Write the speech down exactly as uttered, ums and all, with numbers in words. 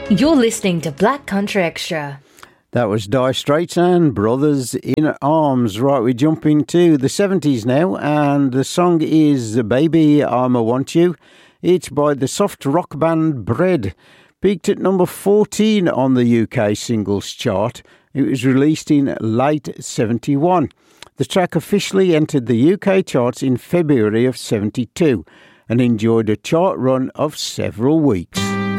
You're listening to Black Country Extra. That was Dire Straits and Brothers in Arms. Right, we jump into the seventies now, and the song is Baby, I'ma Want You. It's by the soft rock band Bread. Peaked at number fourteen on the U K singles chart. It was released in late seventy-one. The track officially entered the U K charts in February of seventy-two and enjoyed a chart run of several weeks.